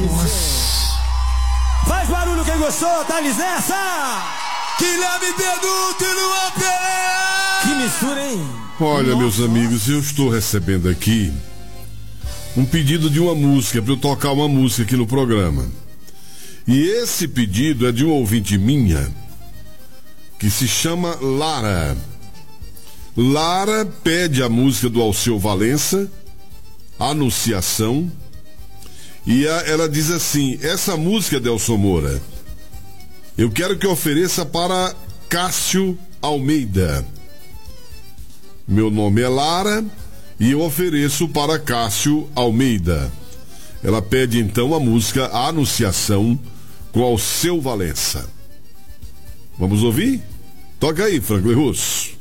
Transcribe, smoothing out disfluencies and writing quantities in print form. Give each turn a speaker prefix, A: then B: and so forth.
A: Faz barulho quem gostou, dá licença!
B: Guilherme Benuto no APM!
A: Que mistura, hein?
C: Olha, meus amigos, eu estou recebendo aqui um pedido de uma música, para eu tocar uma música aqui no programa. E esse pedido é de uma ouvinte minha, que se chama Lara. Lara pede a música do Alceu Valença, Anunciação, e ela diz assim: essa música, Delson Moura, eu quero que ofereça para Cássio Almeida. Meu nome é Lara e eu ofereço para Cássio Almeida. Ela pede então a música Anunciação com Alceu Valença. Vamos ouvir? Toca aí, Franklin Russo.